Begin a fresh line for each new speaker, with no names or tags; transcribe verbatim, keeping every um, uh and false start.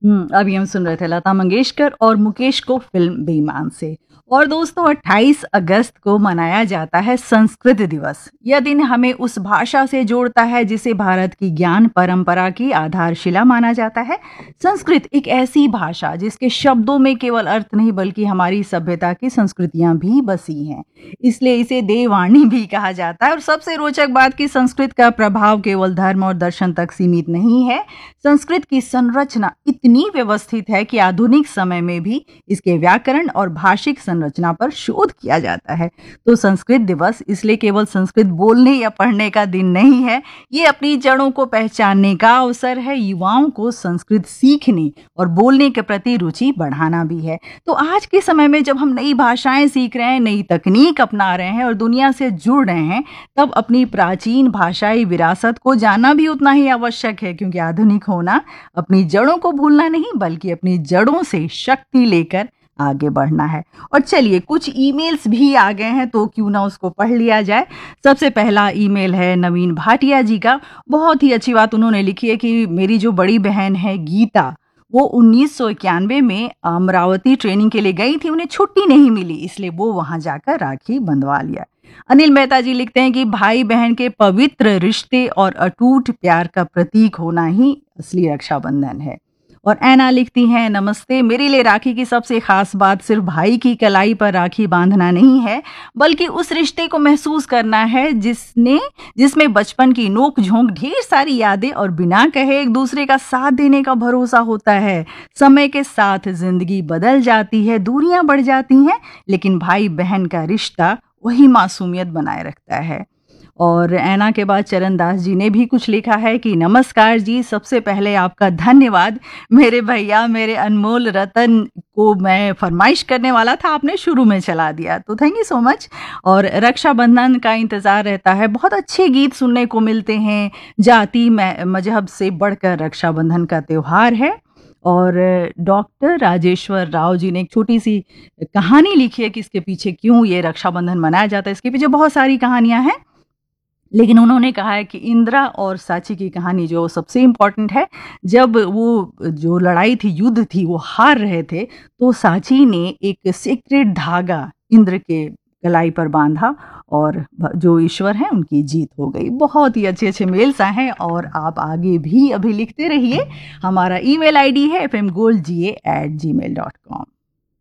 हुँ, अभी हम सुन रहे थे लता मंगेशकर और मुकेश को फ़िल्म बेईमान से। और दोस्तों अट्ठाईस अगस्त को मनाया जाता है संस्कृत दिवस। यह दिन हमें उस भाषा से जोड़ता है जिसे भारत की ज्ञान परंपरा की आधारशिला माना जाता है। संस्कृत एक ऐसी भाषा जिसके शब्दों में केवल अर्थ नहीं बल्कि हमारी सभ्यता की संस्कृतियाँ भी बसी हैं। इसलिए इसे देववाणी भी कहा जाता है और सबसे रोचक बात कि संस्कृत का प्रभाव केवल धर्म और दर्शन तक सीमित नहीं है। संस्कृत की संरचना इतनी व्यवस्थित है कि आधुनिक समय में भी इसके व्याकरण और भाषिक संरचना पर शोध किया जाता है। तो संस्कृत दिवस इसलिए केवल संस्कृत बोलने या पढ़ने का दिन नहीं है, ये अपनी जड़ों को पहचानने का अवसर है, युवाओं को संस्कृत सीखने और बोलने के प्रति रुचि बढ़ाना भी है। तो आज के समय में जब हम नई भाषाएं सीख रहे हैं, नई तकनीक अपना रहे हैं और दुनिया से जुड़ रहे हैं, तब अपनी प्राचीन भाषाई विरासत को जानना भी उतना ही आवश्यक है, क्योंकि आधुनिक होना अपनी जड़ों को भूलना नहीं बल्कि अपनी जड़ों से शक्ति लेकर आगे बढ़ना है। और चलिए कुछ ईमेल्स भी आ गए हैं तो क्यों ना उसको पढ़ लिया जाए। सबसे पहला ईमेल है नवीन भाटिया जी का। बहुत ही अच्छी बात उन्होंने लिखी है कि मेरी जो बड़ी बहन है गीता, वो उन्नीस सौ इक्यानवे में अमरावती ट्रेनिंग के लिए गई थी, उन्हें छुट्टी नहीं मिली इसलिए वो वहां जाकर राखी बंधवा लिया। अनिल मेहता जी लिखते हैं कि भाई बहन के पवित्र रिश्ते और अटूट प्यार का प्रतीक होना ही असली रक्षाबंधन है। और ऐना लिखती हैं, नमस्ते, मेरे लिए राखी की सबसे खास बात सिर्फ भाई की कलाई पर राखी बांधना नहीं है बल्कि उस रिश्ते को महसूस करना है जिसने जिसमें बचपन की नोक झोंक, ढेर सारी यादें और बिना कहे एक दूसरे का साथ देने का भरोसा होता है। समय के साथ जिंदगी बदल जाती है, दूरियां बढ़ जाती हैं, लेकिन भाई बहन का रिश्ता वही मासूमियत बनाए रखता है। और ऐना के बाद चरण दास जी ने भी कुछ लिखा है कि नमस्कार जी, सबसे पहले आपका धन्यवाद। मेरे भैया, मेरे अनमोल रतन को मैं फरमाइश करने वाला था, आपने शुरू में चला दिया, तो थैंक यू सो मच। और रक्षाबंधन का इंतज़ार रहता है, बहुत अच्छे गीत सुनने को मिलते हैं। जाति मजहब से बढ़कर रक्षाबंधन का त्यौहार है। और डॉक्टर राजेश्वर राव जी ने एक छोटी सी कहानी लिखी है कि इसके पीछे क्यों ये रक्षाबंधन मनाया जाता है। इसके पीछे बहुत सारी कहानियां हैं, लेकिन उन्होंने कहा है कि इंदिरा और सांची की कहानी जो सबसे इम्पॉर्टेंट है, जब वो जो लड़ाई थी, युद्ध थी, वो हार रहे थे, तो सांची ने एक सीक्रेट धागा इंद्र के कलाई पर बांधा और जो ईश्वर हैं उनकी जीत हो गई। बहुत ही अच्छे अच्छे मेल्स आए हैं और आप आगे भी अभी लिखते रहिए। हमारा ईमेल आईडी है एफ एम गोल्ड जी ए एट जी मेल डॉट कॉम।